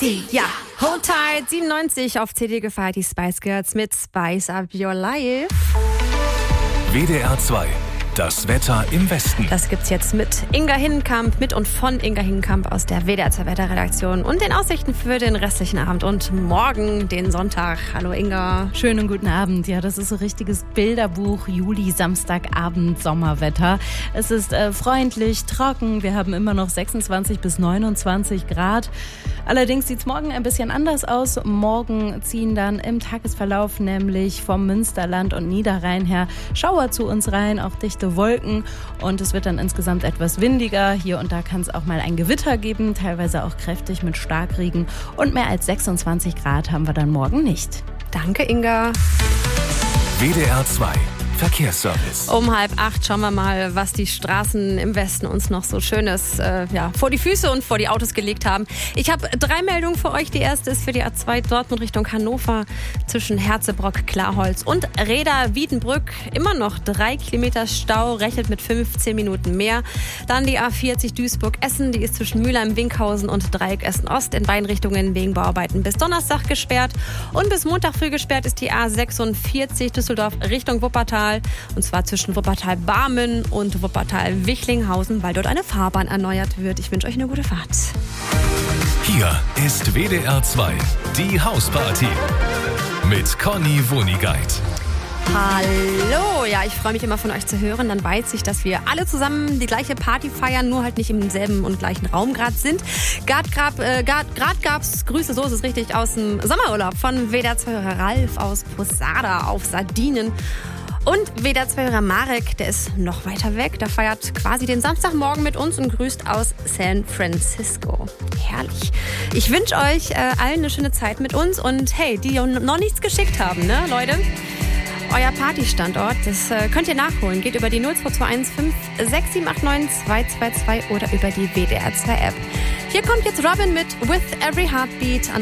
Party, ja. Hold tight, 97 auf CD gefeiert, die Spice Girls mit Spice Up Your Life. WDR 2. Das Wetter im Westen. Das gibt's jetzt mit Inga Hinnenkamp, mit und von Inga Hinnenkamp aus der WDR 2 Wetterredaktion und den Aussichten für den restlichen Abend und morgen, den Sonntag. Hallo Inga. Schönen guten Abend. Ja, das ist so richtiges Bilderbuch Juli, Samstagabend, Sommerwetter. Es ist freundlich, trocken. Wir haben immer noch 26 bis 29 Grad. Allerdings sieht's morgen ein bisschen anders aus. Morgen ziehen dann im Tagesverlauf nämlich vom Münsterland und Niederrhein her Schauer zu uns rein, auch dichte Wolken, und es wird dann insgesamt etwas windiger. Hier und da kann es auch mal ein Gewitter geben, teilweise auch kräftig mit Starkregen, und mehr als 26 Grad haben wir dann morgen nicht. Danke, Inga. WDR 2. Verkehrsservice. Um 7:30 schauen wir mal, was die Straßen im Westen uns noch so Schönes vor die Füße und vor die Autos gelegt haben. Ich habe 3 Meldungen für euch. Die erste ist für die A2 Dortmund Richtung Hannover zwischen Herzebrock, Klarholz und Reda-Wiedenbrück. Immer noch 3 Kilometer Stau, rechnet mit 15 Minuten mehr. Dann die A40 Duisburg-Essen, die ist zwischen Mülheim-Winkhausen und Dreieck Essen-Ost in beiden Richtungen wegen Bauarbeiten bis Donnerstag gesperrt. Und bis Montag früh gesperrt ist die A46 Düsseldorf Richtung Wuppertal. Und zwar zwischen Wuppertal-Barmen und Wuppertal-Wichlinghausen, weil dort eine Fahrbahn erneuert wird. Ich wünsche euch eine gute Fahrt. Hier ist WDR 2, die Hausparty mit Conny Wonigkeit. Hallo, ja, ich freue mich immer von euch zu hören. Dann weiß ich, dass wir alle zusammen die gleiche Party feiern, nur halt nicht im selben und gleichen Raum gerade sind. Gerade gab's Grüße, so ist es richtig, aus dem Sommerurlaub von WDR 2-Hörer Ralf aus Posada auf Sardinien. Und WDR 2-Hörer Marek, der ist noch weiter weg. Der feiert quasi den Samstagmorgen mit uns und grüßt aus San Francisco. Herrlich. Ich wünsche euch allen eine schöne Zeit mit uns. Und hey, die noch nichts geschickt haben, ne, Leute? Euer Partystandort, das könnt ihr nachholen. Geht über die 02215 6789 222 oder über die WDR 2 App. Hier kommt jetzt Robin mit With Every Heartbeat an